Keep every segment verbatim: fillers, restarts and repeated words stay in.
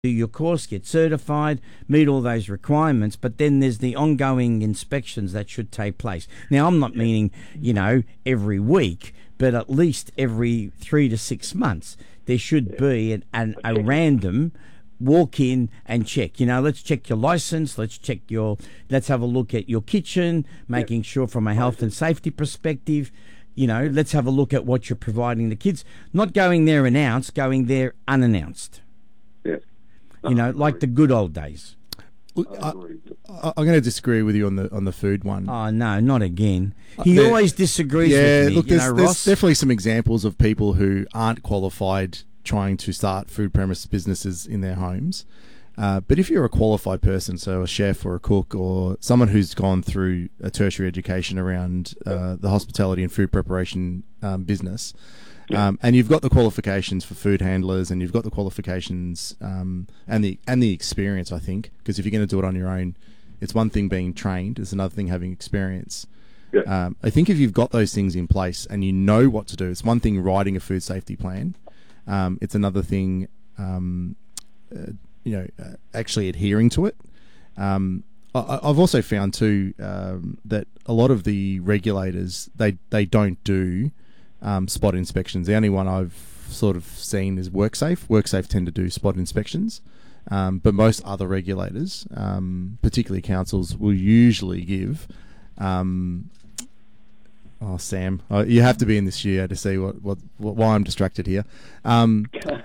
do your course, get certified, meet all those requirements, but then there's the ongoing inspections that should take place. Now, I'm not meaning, you know, every week, but at least every three to six months, there should be an, an, a random walk in and check. You know, let's check your license, let's check your, let's have a look at your kitchen, making sure from a health and safety perspective, you know, let's have a look at what you're providing the kids. Not going there announced, going there unannounced. Yeah. You know, like the good old days. Look, I, I, I'm going to disagree with you on the on the food one. Oh no, not again. He there, always disagrees yeah, with me. Look, you there's, know, there's Ross? definitely some examples of people who aren't qualified trying to start food premise businesses in their homes. Uh, but if you're a qualified person, so a chef or a cook or someone who's gone through a tertiary education around uh, the hospitality and food preparation um, business, Um, and you've got the qualifications for food handlers, and you've got the qualifications um, and the and the experience, I think, because if you're going to do it on your own, it's one thing being trained, it's another thing having experience. Yeah. Um, I think if you've got those things in place and you know what to do, it's one thing writing a food safety plan. Um, it's another thing, um, uh, you know, uh, actually adhering to it. Um, I, I've also found too um, that a lot of the regulators they they don't do Um, spot inspections. The only one I've sort of seen is WorkSafe. WorkSafe tend to do spot inspections, um, but most other regulators, um, particularly councils, will usually give. Um, oh, Sam, oh, you have to be in this studio to see what, what, what why I'm distracted here. Um,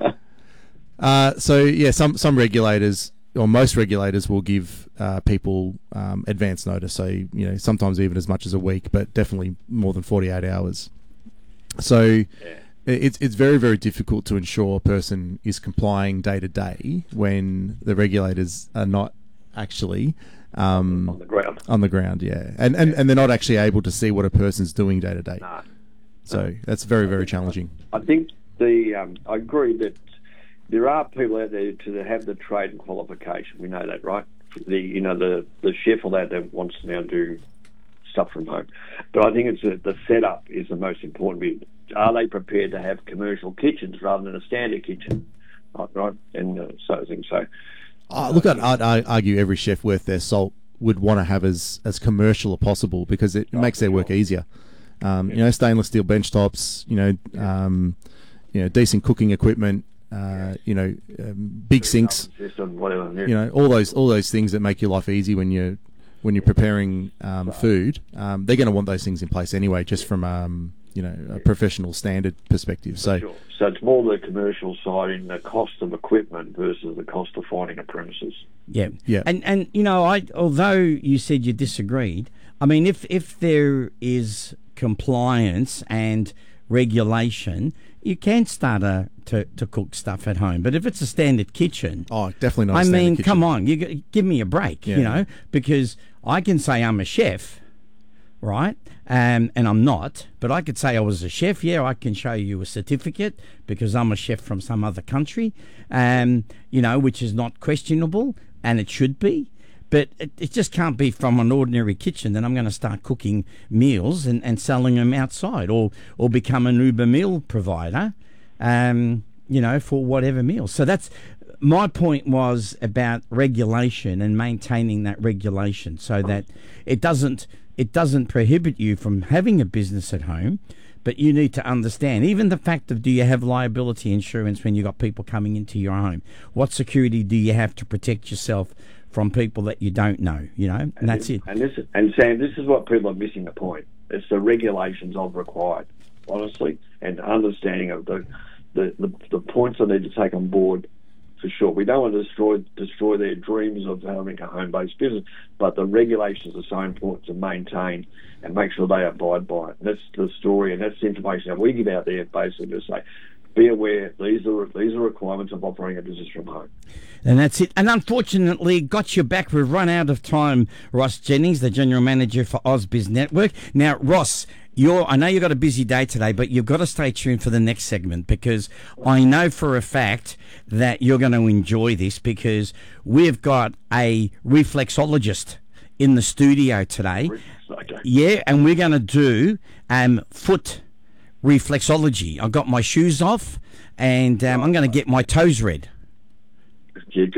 uh, so yeah, some some regulators or most regulators will give uh, people um, advance notice. So you know, sometimes even as much as a week, but definitely more than forty-eight hours. So Yeah. it's it's very, very difficult to ensure a person is complying day to day when the regulators are not actually um, on the ground. On the ground, yeah, and, and and they're not actually able to see what a person's doing day to day. Nah. So that's very, very challenging. I think the um, I agree that there are people out there to have the trade and qualification. We know that, right? The you know the the chef or that that wants to now do stuff from home, but I think it's a, the setup is the most important bit. Are they prepared to have commercial kitchens rather than a standard kitchen, right? right? And uh, so I think so. Uh, look, I'd, I'd argue every chef worth their salt would want to have as as commercial as possible because it, it makes their work easier. Um, you know, stainless steel bench tops, you know, um, you know, decent cooking equipment, uh, you know, um, big sinks, System, whatever. Yeah. you know, all those all those things that make your life easy when you're when you're preparing um, food. Um, they're going to want those things in place anyway, just from um, you know a professional standard perspective. So, Sure. So it's more the commercial side in the cost of equipment versus the cost of finding a premises. Yeah, Yeah. And and you know, I although you said you disagreed, I mean, if if there is compliance and regulation, you can start a, to to cook stuff at home. But if it's a standard kitchen, oh, definitely not. I a standard mean, kitchen. come on, you g- give me a break, Yeah. you know, because I can say I'm a chef, right? Um, and I'm not, but I could say I was a chef. Yeah, I can show you a certificate because I'm a chef from some other country, um, you know, which is not questionable, and it should be. But it, it just can't be from an ordinary kitchen that I'm going to start cooking meals and, and selling them outside, or or become an Uber meal provider, um, you know, for whatever meals. So that's my point, was about regulation and maintaining that regulation so that it doesn't it doesn't prohibit you from having a business at home. But you need to understand, even the fact of, do you have liability insurance when you got people coming into your home? What security do you have to protect yourself from people that you don't know, you know? And, and that's this, it. And this, and Sam, this is what people are missing the point. It's the regulations of required, honestly, and understanding of the the, the, the points they need to take on board. For sure, we don't want to destroy destroy their dreams of having a home-based business, but the regulations are so important to maintain and make sure they abide by it. And that's the story, and that's the information that we give out there, basically to say, be aware, these are these are requirements of operating a business from home. And that's it. And unfortunately, got you back. We've run out of time. Ross Jennings, the General Manager for AusBiz Network. Now, Ross, you're, I know you've got a busy day today, but you've got to stay tuned for the next segment, because I know for a fact that you're going to enjoy this, because we've got a reflexologist in the studio today. Okay. Yeah, and we're going to do um, foot reflexology. I've got my shoes off, and um, I'm going to get my toes red. Yeah,